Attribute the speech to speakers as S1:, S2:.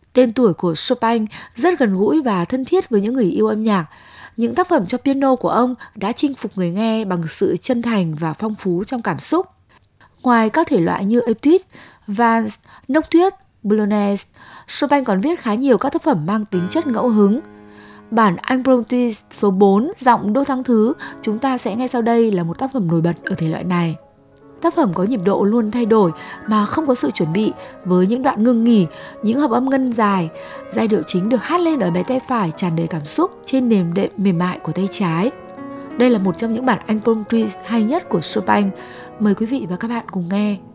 S1: Tên tuổi của Chopin rất gần gũi và thân thiết với những người yêu âm nhạc. Những tác phẩm cho piano của ông đã chinh phục người nghe bằng sự chân thành và phong phú trong cảm xúc. Ngoài các thể loại như Etude, Vals, Nocturne, Polonaise, Chopin còn viết khá nhiều các tác phẩm mang tính chất ngẫu hứng. Bản Impromptu số 4 giọng Đô Thắng Thứ chúng ta sẽ nghe sau đây là một tác phẩm nổi bật ở thể loại này. Tác phẩm có nhịp độ luôn thay đổi mà không có sự chuẩn bị, với những đoạn ngưng nghỉ, những hợp âm ngân dài. Giai điệu chính được hát lên ở bé tay phải tràn đầy cảm xúc trên nền đệm mềm mại của tay trái. Đây là một trong những bản Impromptu hay nhất của Chopin. Mời quý vị và các bạn cùng nghe.